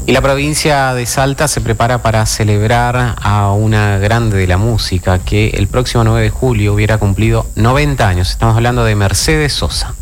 Y la provincia de Salta se prepara para celebrar a una grande de la música que el próximo 9 de julio hubiera cumplido 90 años. Estamos hablando de Mercedes Sosa.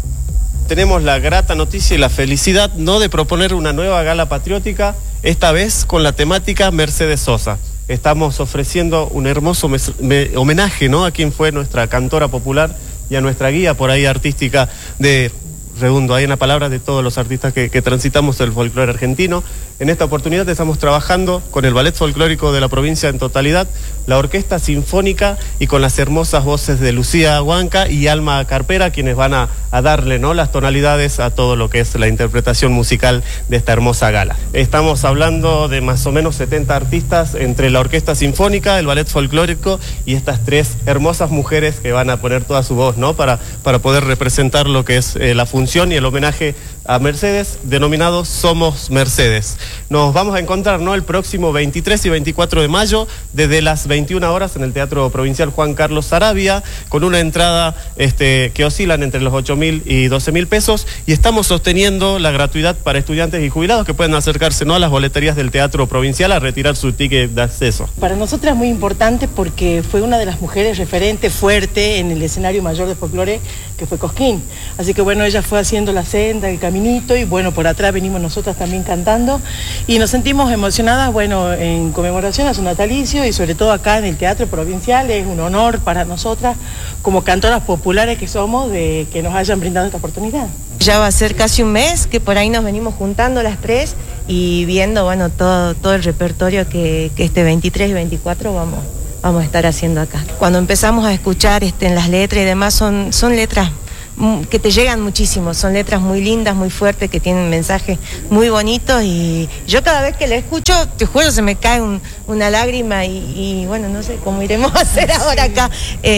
Tenemos la grata noticia y la felicidad, ¿no?, de proponer una nueva gala patriótica, esta vez con la temática Mercedes Sosa. Estamos ofreciendo un hermoso homenaje, ¿no?, a quien fue nuestra cantora popular y a nuestra guía por ahí artística de... redundo ahí en la palabra de todos los artistas que transitamos el folclore argentino. En esta oportunidad estamos trabajando con el Ballet Folclórico de la provincia en totalidad, la Orquesta Sinfónica y con las hermosas voces de Lucía Huanca y Alma Carpera, quienes van a darle, ¿no?, las tonalidades a todo lo que es la interpretación musical de esta hermosa gala. Estamos hablando de más o menos 70 artistas entre la Orquesta Sinfónica, el Ballet Folclórico y estas tres hermosas mujeres que van a poner toda su voz, ¿no?, para poder representar lo que es la función y el homenaje a Mercedes, denominado Somos Mercedes. Nos vamos a encontrar, ¿no?, el próximo 23 y 24 de mayo, desde las 21 horas en el Teatro Provincial Juan Carlos Saravia, con una entrada que oscilan entre los 8.000 y 12.000 pesos, y estamos sosteniendo la gratuidad para estudiantes y jubilados que pueden acercarse, ¿no?, a las boleterías del Teatro Provincial a retirar su ticket de acceso. Para nosotras es muy importante porque fue una de las mujeres referentes fuerte en el escenario mayor de folclore, que fue Cosquín. Así que bueno, ella fue haciendo la senda, el caminito, y bueno, por atrás venimos nosotras también cantando, y nos sentimos emocionadas, bueno, en conmemoración a su natalicio, y sobre todo acá en el Teatro Provincial. Es un honor para nosotras, como cantoras populares que somos, de que nos hayan brindado esta oportunidad. Ya va a ser casi un mes que por ahí nos venimos juntando las tres y viendo, bueno, todo el repertorio que este 23 y 24 vamos a estar haciendo acá. Cuando empezamos a escuchar en las letras y demás, son letras que te llegan muchísimo, son letras muy lindas, muy fuertes, que tienen mensajes muy bonitos, y yo cada vez que la escucho, te juro, se me cae una lágrima, y bueno, no sé cómo iremos a hacer ahora acá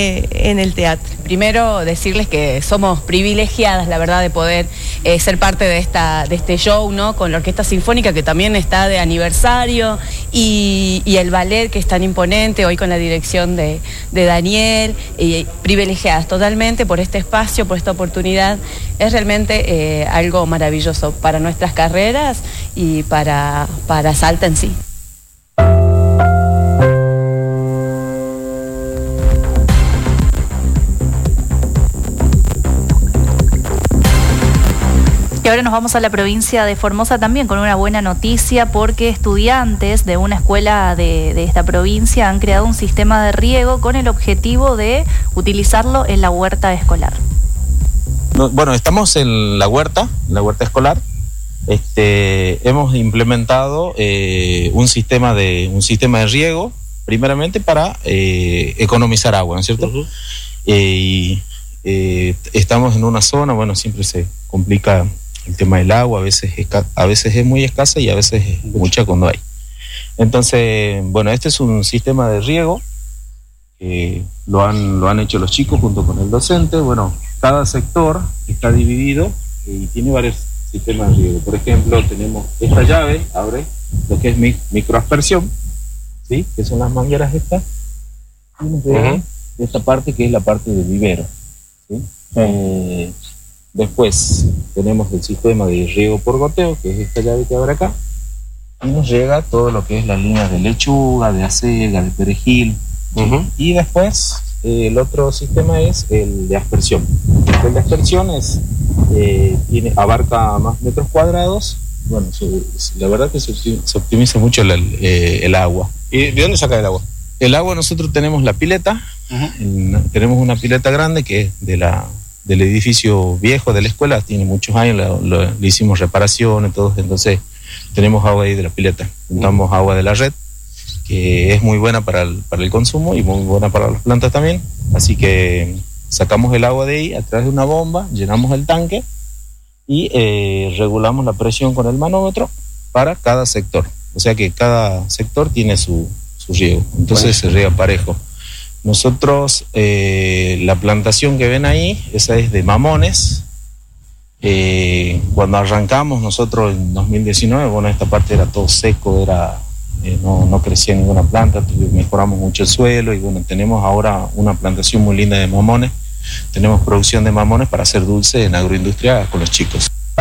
en el teatro. Primero decirles que somos privilegiadas, la verdad, de poder ser parte de este show, ¿no?, con la Orquesta Sinfónica, que también está de aniversario, y el ballet, que es tan imponente, hoy con la dirección de Daniel, privilegiadas totalmente por este espacio, por esta oportunidad. Es realmente algo maravilloso para nuestras carreras y para Salta en sí. Y ahora nos vamos a la provincia de Formosa también con una buena noticia, porque estudiantes de una escuela de esta provincia han creado un sistema de riego con el objetivo de utilizarlo en la huerta escolar. Bueno, estamos en la huerta escolar. Hemos implementado un sistema de riego, primeramente para economizar agua, ¿no es cierto? Estamos en una zona, bueno, siempre se complica el tema del agua, a veces es muy escasa y a veces es mucha cuando hay. Entonces, bueno, este es un sistema de riego que lo han hecho los chicos junto con el docente. Bueno, cada sector está dividido y tiene varios sistemas de riego. Por ejemplo, tenemos esta llave, abre lo que es microaspersión, ¿sí?, que son las mangueras estas, y nos de esta parte que es la parte del vivero, ¿sí? Después tenemos el sistema de riego por goteo, que es esta llave que abre acá, y nos llega todo lo que es las líneas de lechuga, de acelga, de perejil. Y después el otro sistema es el de aspersión. El de aspersión abarca más metros cuadrados. Bueno, la verdad que se optimiza mucho el agua. ¿Y de dónde saca el agua? El agua, nosotros tenemos la pileta. Tenemos una pileta grande que es del edificio viejo de la escuela, tiene muchos años, le hicimos reparaciones, todo, entonces tenemos agua ahí de la pileta. Juntamos agua de la red, que es muy buena para el consumo y muy buena para las plantas también, así que sacamos el agua de ahí a través de una bomba, llenamos el tanque y regulamos la presión con el manómetro para cada sector, o sea que cada sector tiene su riego, entonces se riega parejo. Nosotros, la plantación que ven ahí, esa es de mamones. Cuando arrancamos nosotros en 2019, bueno, esta parte era todo seco, no crecía ninguna planta, mejoramos mucho el suelo y bueno, tenemos ahora una plantación muy linda de mamones. Tenemos producción de mamones para hacer dulce en agroindustria con los chicos.